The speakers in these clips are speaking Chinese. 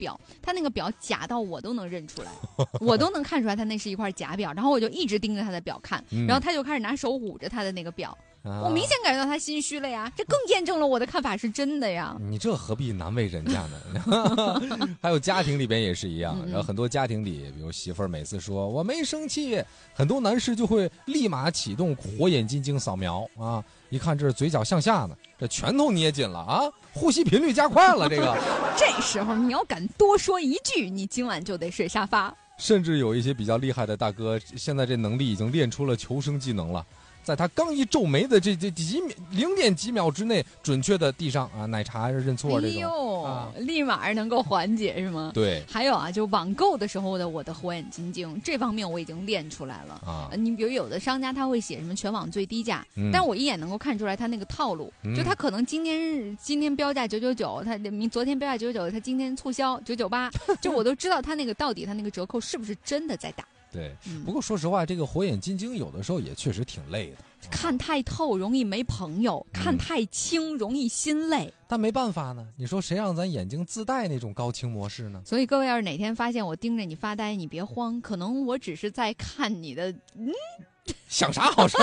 表，他那个表假到我都能认出来，我都能看出来他那是一块假表，然后我就一直盯着他的表看，然后他就开始拿手捂着他的那个表。我明显感觉到他心虚了呀，这更验证了我的看法是真的呀。 你这何必难为人家呢？还有家庭里边也是一样，然后很多家庭里，比如媳妇儿每次说我没生气，很多男士就会立马启动火眼金睛扫描啊，一看这是嘴角向下呢，这拳头捏紧了啊，呼吸频率加快了，这个这时候你要敢多说一句，你今晚就得睡沙发。 甚至有一些比较厉害的大哥，现在这能力已经练出了求生技能了。在他刚一皱眉的这0点几秒之内，准确的递上啊奶茶认错这种， 立马能够缓解是吗？ 对。 还有啊，就网购的时候的我的火眼金睛，这方面我已经练出来了啊。你比如有的商家他会写什么全网最低价，但我一眼能够看出来他那个套路，就他可能今天标价999，他昨天标价999，他今天促销998，就我都知道他那个到底他那个折扣是不是真的在打。 对，不过说实话，这个火眼金睛有的时候也确实挺累的。 看太透容易没朋友，看太清容易心累。 但没办法呢，你说谁让咱眼睛自带那种高清模式呢？ 所以各位要是哪天发现我盯着你发呆，你别慌，可能我只是在看你的想啥好事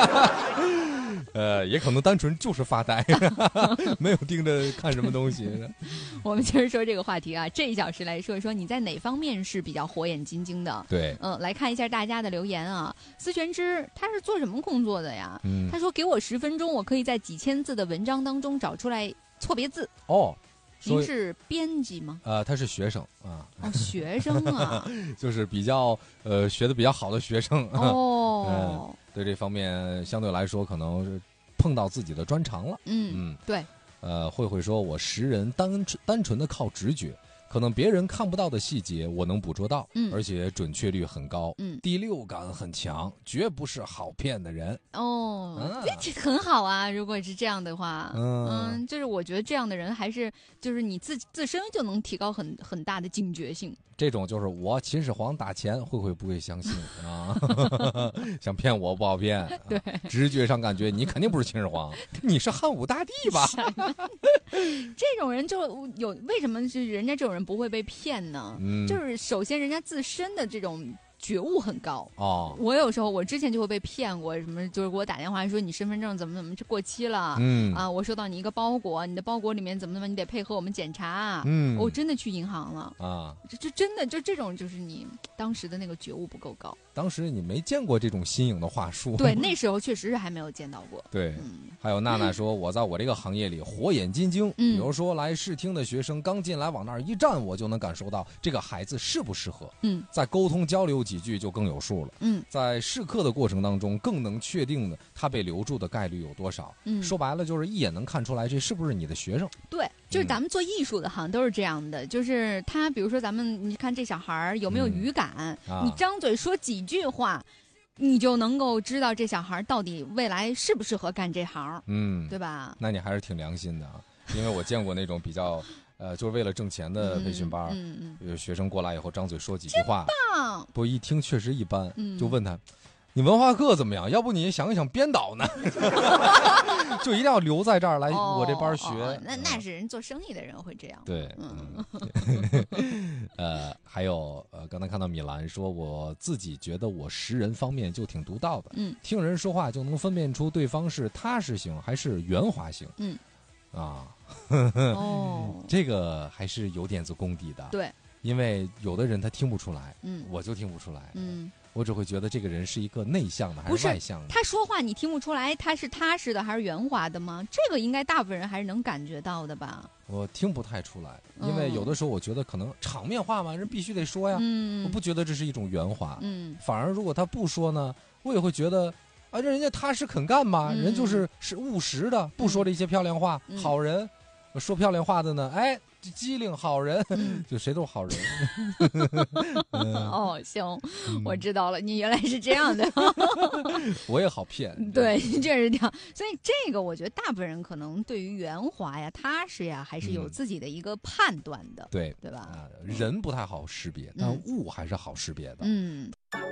儿？也可能单纯就是发呆，没有盯着看什么东西。 我们接着说这个话题啊，这1小时来说一说你在哪方面是比较火眼金睛的？ 对， 来看一下大家的留言啊。思璇之他是做什么工作的呀？他说给我10分钟，我可以在几千字的文章当中找出来错别字。 哦。 您是编辑吗？ 他是学生啊。 哦，学生啊， 就是比较学的比较好的学生。 哦， 对这方面相对来说可能是碰到自己的专长了。 对。 慧慧说，我识人单纯的靠直觉，可能别人看不到的细节我能捕捉到，而且准确率很高，第六感很强，绝不是好骗的人。 这很好啊，如果是这样的话，就是我觉得这样的人还是就是你自身就能提高很大的警觉性。 这种就是我秦始皇打钱，慧慧不会相信啊，想骗我不好骗。 对， 直觉上感觉你肯定不是秦始皇，你是汉武大帝吧？ 这种人就有为什么是人家这种人不会被骗呢？就是首先人家自身的这种觉悟很高哦。我有时候我之前就会被骗过，什么就是给我打电话说你身份证怎么过期了，我收到你一个包裹，你的包裹里面怎么你得配合我们检查，我真的去银行了啊，这真的就这种就是你当时的那个觉悟不够高。 当时你没见过这种新颖的话术。 对，那时候确实是还没有见到过。 对，还有娜娜说，我在我这个行业里火眼金睛，比如说来试听的学生刚进来往那儿一站，我就能感受到这个孩子适不适合，再沟通交流几句就更有数了，在试课的过程当中更能确定的他被留住的概率有多少，说白了就是一眼能看出来这是不是你的学生。 对，就是咱们做艺术的好像都是这样的，就是他比如说你看这小孩有没有语感，你张嘴说几句话你就能够知道这小孩到底未来适不适合干这行，对吧？ 那你还是挺良心的啊，因为我见过那种比较就是为了挣钱的培训班，学生过来以后张嘴说几句话，不一听确实一般，就问他你文化课怎么样？要不你想一想编导呢？就一定要留在这儿来我这班学。 那是人做生意的人会这样。 对，还有刚才看到米兰说，我自己觉得我识人方面就挺独到的，听人说话就能分辨出对方是踏实型还是圆滑型。这个还是有点子功底的。 对， 因为有的人他听不出来，我就听不出来。我只会觉得这个人是一个内向的还是外向的。 他说话你听不出来他是踏实的还是圆滑的吗？这个应该大部分人还是能感觉到的吧。 我听不太出来，因为有的时候我觉得可能场面话嘛，人必须得说呀。我不觉得这是一种圆滑。反而如果他不说呢，我也会觉得啊，人家踏实肯干嘛，人就是务实的，不说这些漂亮话，好人。说漂亮话的呢，哎，机灵好人，就谁都是好人。 行，我知道了，你原来是这样的。 我也好骗。 对，确实这样。所以这个我觉得大部分人可能对于圆滑呀、踏实呀，还是有自己的一个判断的。 对吧？ 人不太好识别，但物还是好识别的。